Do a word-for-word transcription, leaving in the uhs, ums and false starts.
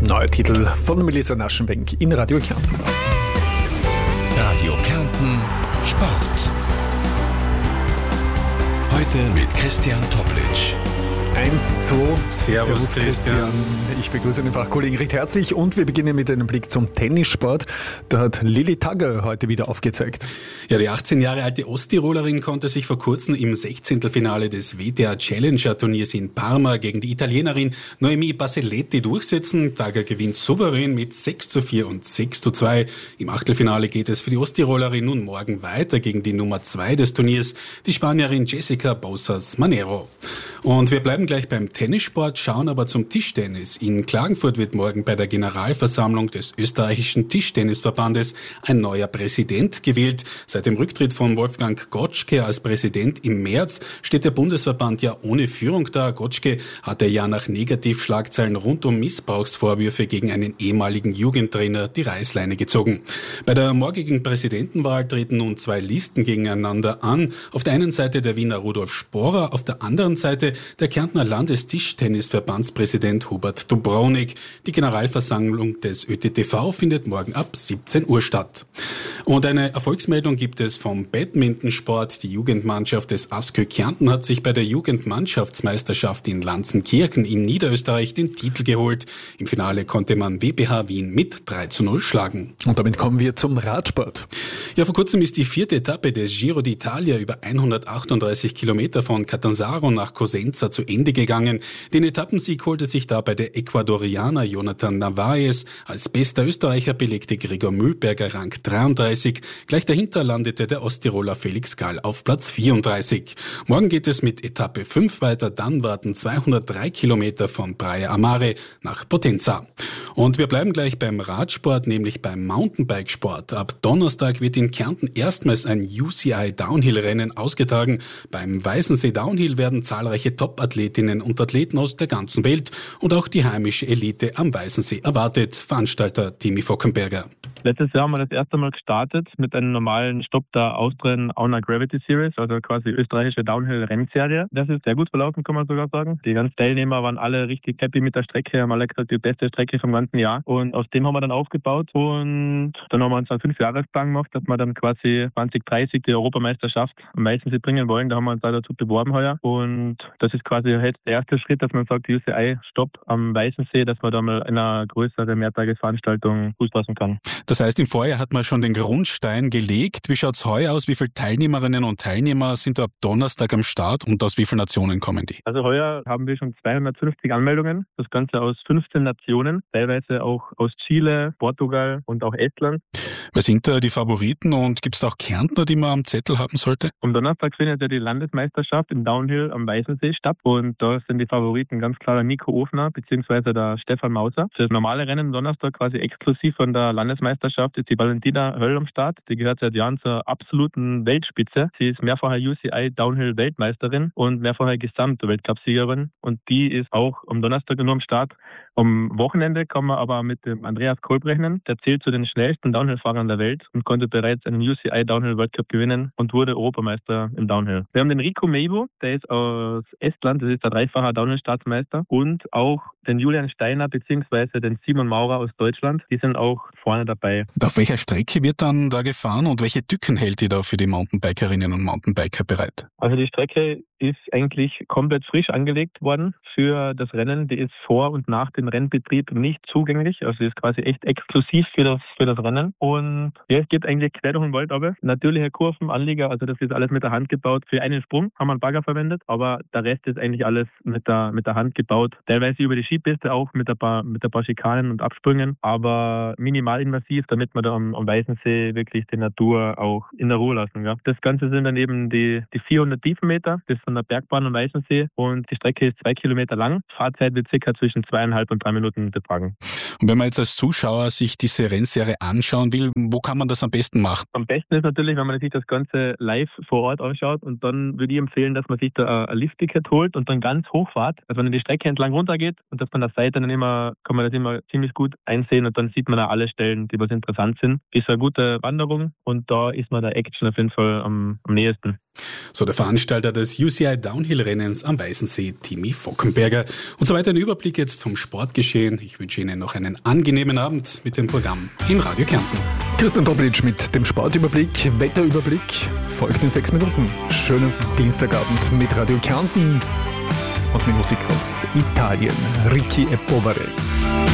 Neuer Titel von Melissa Naschenwenk in Radio Kärnten. Radio Kärnten Sport. Heute mit Christian Toplitsch. eins, zwei, Servus, Servus Christian. Christian. Ich begrüße den Fachkollegen recht herzlich und wir beginnen mit einem Blick zum Tennissport. Da hat Lilli Tagger heute wieder aufgezeigt. Ja, die achtzehn Jahre alte Osttirolerin konnte sich vor kurzem im Sechzehntelfinale des W T A Challenger Turniers in Parma gegen die Italienerin Noemi Baselletti durchsetzen. Tagger gewinnt souverän mit sechs zu vier und sechs zu zwei. Im Achtelfinale geht es für die Osttirolerin nun morgen weiter gegen die Nummer zwei des Turniers, die Spanierin Jessica Bouzas Manero. Und wir bleiben gleich beim Tennissport, schauen aber zum Tischtennis. In Klagenfurt wird morgen bei der Generalversammlung des österreichischen Tischtennisverbandes ein neuer Präsident gewählt. Seit dem Rücktritt von Wolfgang Gotschke als Präsident im März steht der Bundesverband ja ohne Führung da. Gotschke hatte ja nach Negativschlagzeilen rund um Missbrauchsvorwürfe gegen einen ehemaligen Jugendtrainer die Reißleine gezogen. Bei der morgigen Präsidentenwahl treten nun zwei Listen gegeneinander an. Auf der einen Seite der Wiener Rudolf Sporer, auf der anderen Seite der Kärntner Landestischtennisverbandspräsident Hubert Dubrovnik. Die Generalversammlung des Ö T T V findet morgen ab siebzehn Uhr statt. Und eine Erfolgsmeldung gibt es vom Badmintonsport. Die Jugendmannschaft des ASKÖ Kärnten hat sich bei der Jugendmannschaftsmeisterschaft in Lanzenkirchen in Niederösterreich den Titel geholt. Im Finale konnte man W P H Wien mit drei zu null schlagen. Und damit kommen wir zum Radsport. Ja, vor kurzem ist die vierte Etappe des Giro d'Italia über hundertachtunddreißig Kilometer von Catanzaro nach Cosenza zu Ende gegangen. Den Etappensieg holte sich dabei der Ecuadorianer Jonathan Narvaez. Als bester Österreicher belegte Gregor Mühlberger Rang dreiunddreißig. Gleich dahinter landete der Osttiroler Felix Gall auf Platz vierunddreißig. Morgen geht es mit Etappe fünf weiter. Dann warten zweihundertdrei Kilometer von Praia Amare nach Potenza. Und wir bleiben gleich beim Radsport, nämlich beim Mountainbikesport. Ab Donnerstag wird in Kärnten erstmals ein U C I Downhill-Rennen ausgetragen. Beim Weißensee Downhill werden zahlreiche Top-Athletinnen und Athleten aus der ganzen Welt und auch die heimische Elite am Weißensee erwartet. Veranstalter Timi Fockenberger. Letztes Jahr haben wir das erste Mal gestartet mit einem normalen Stopp der Austrian Auna Gravity Series, also quasi österreichische Downhill-Rennserie. Das ist sehr gut verlaufen, kann man sogar sagen. Die ganzen Teilnehmer waren alle richtig happy mit der Strecke, haben alle gesagt, die beste Strecke vom ganzen Jahr. Und aus dem haben wir dann aufgebaut und dann haben wir uns einen Fünfjahresplan gemacht, dass wir dann quasi zwanzig dreißig die Europameisterschaft am Weißensee bringen wollen. Da haben wir uns leider dazu beworben heuer. Und das ist quasi jetzt der erste Schritt, dass man sagt, U C I-Stopp am Weißensee, dass man da mal in einer größeren Mehrtagesveranstaltung Fuß fassen kann. Das heißt, im Vorjahr hat man schon den Grundstein gelegt. Wie schaut es heuer aus? Wie viele Teilnehmerinnen und Teilnehmer sind ab Donnerstag am Start und aus wie vielen Nationen kommen die? Also heuer haben wir schon zweihundertfünfzig Anmeldungen. Das Ganze aus fünfzehn Nationen, teilweise auch aus Chile, Portugal und auch Estland. Wer sind da die Favoriten und gibt es da auch Kärntner, die man am Zettel haben sollte? Am Donnerstag findet ja die Landesmeisterschaft im Downhill am Weißensee statt und da sind die Favoriten ganz klar der Nico Ofner bzw. der Stefan Mauser. Für das normale Rennen am Donnerstag quasi exklusiv von der Landesmeisterschaft ist die Valentina Höll am Start. Die gehört seit Jahren zur absoluten Weltspitze. Sie ist mehrfache U C I Downhill Weltmeisterin und mehrfache Gesamtweltcupsiegerin und die ist auch am Donnerstag nur am Start. Am Wochenende kann man aber mit dem Andreas Kolb rechnen. Der zählt zu den schnellsten Downhill-Fahrern der Welt und konnte bereits einen U C I Downhill World Cup gewinnen und wurde Europameister im Downhill. Wir haben den Rico Meibo, der ist aus Estland, das ist der dreifache Downhill-Staatsmeister und auch den Julian Steiner bzw. den Simon Maurer aus Deutschland. Die sind auch vorne dabei. Auf welcher Strecke wird dann da gefahren und welche Tücken hält ihr da für die Mountainbikerinnen und Mountainbiker bereit? Also die Strecke ist eigentlich komplett frisch angelegt worden für das Rennen. Die ist vor und nach dem Rennbetrieb nicht zugänglich. Also die ist quasi echt exklusiv für das, für das Rennen. Und ja, es gibt eigentlich quer durch den Wald aber natürliche Kurven, Anlieger, also das ist alles mit der Hand gebaut. Für einen Sprung haben wir einen Bagger verwendet, aber der Rest ist eigentlich alles mit der, mit der Hand gebaut. Teilweise über die Skipiste auch mit ein paar, mit ein paar Schikanen und Absprüngen, aber minimal invasiv, damit wir da am, am Weißensee wirklich die Natur auch in der Ruhe lassen. Ja. Das Ganze sind dann eben die, die vierhundert Tiefenmeter, das von der Bergbahn am Weißensee und die Strecke ist zwei Kilometer lang. Fahrzeit wird circa zwischen zweieinhalb und drei Minuten betragen. Und wenn man jetzt als Zuschauer sich diese Rennserie anschauen will, wo kann man das am besten machen? Am besten ist natürlich, wenn man sich das Ganze live vor Ort anschaut und dann würde ich empfehlen, dass man sich da ein Liftticket holt und dann ganz hochfahrt. Also wenn man die Strecke entlang runtergeht und das von der Seite dann immer, kann man das immer ziemlich gut einsehen und dann sieht man da alle Stellen, die was interessant sind. Ist eine gute Wanderung und da ist man der Action auf jeden Fall am, am nächsten. So der Veranstalter des U C I Downhill-Rennens am Weißensee, Timi Fockenberger. Und so weiter ein Überblick jetzt vom Sportgeschehen. Ich wünsche Ihnen noch einen angenehmen Abend mit dem Programm im Radio Kärnten. Christian Toplic mit dem Sportüberblick, Wetterüberblick folgt in sechs Minuten. Schönen Dienstagabend mit Radio Kärnten und mit Musik aus Italien. Ricky e Povere.